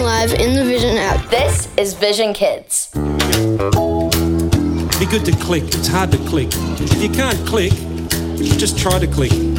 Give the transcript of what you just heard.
live in the Vision app. This is Vision Kids. Be good to click. It's hard to click. If you can't click, just try to click.